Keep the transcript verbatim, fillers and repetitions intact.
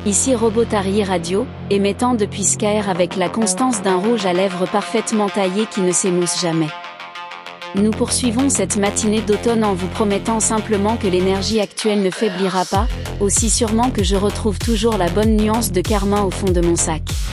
Ici Robotari Radio, émettant depuis Skyr avec la constance d'un rouge à lèvres parfaitement taillé qui ne s'émousse jamais. Nous poursuivons cette matinée d'automne en vous promettant simplement que l'énergie actuelle ne faiblira pas, aussi sûrement que je retrouve toujours la bonne nuance de carmin au fond de mon sac.